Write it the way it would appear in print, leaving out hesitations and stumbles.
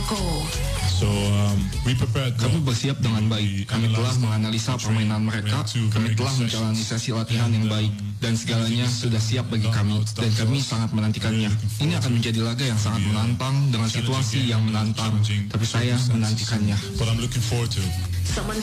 Marco. Kami bersiap dengan baik. Kami telah menganalisa permainan mereka. Kami telah menjalani sesi latihan yang baik. Dan segalanya sudah siap bagi kami. Dan kami sangat menantikannya. Ini akan menjadi laga yang sangat menantang dengan situasi yang menantang. Tapi saya menantikannya.